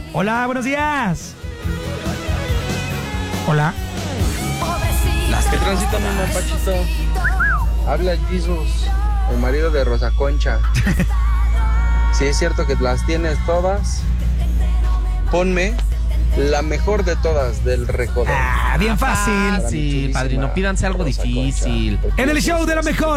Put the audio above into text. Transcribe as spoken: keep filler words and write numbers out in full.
Hola, buenos días. Hola. Las que transitan, mi mapachito. Habla Jesus, el marido de Rosa Concha. Si es cierto que las tienes todas, ponme la mejor de todas del recodo. Ah, bien fácil. Sí, padrino, pídanse algo difícil. En el show de la mejor.